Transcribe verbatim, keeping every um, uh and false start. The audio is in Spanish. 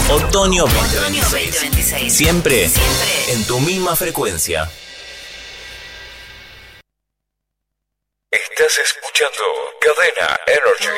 Otoño veinte veintiséis. Siempre, Siempre en tu misma frecuencia. Estás escuchando Cadena Energy.